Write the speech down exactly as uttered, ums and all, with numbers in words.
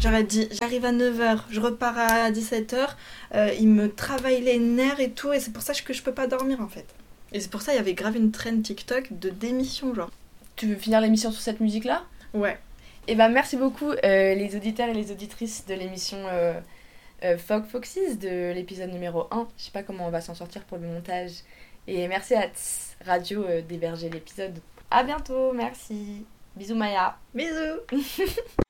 J'aurais dit, j'arrive à neuf heures, je repars à dix-sept heures, euh, il me travaille les nerfs et tout, et c'est pour ça que je peux pas dormir en fait. Et c'est pour ça qu'il y avait grave une trend TikTok de démission, genre. Tu veux finir l'émission sur cette musique-là ? Ouais. Et ben merci beaucoup euh, les auditeurs et les auditrices de l'émission euh, euh, Fog Foxes, de l'épisode numéro un. Je sais pas comment on va s'en sortir pour le montage. Et merci à Tss Radio euh, d'héberger l'épisode. À bientôt, merci. Bisous Maya. Bisous.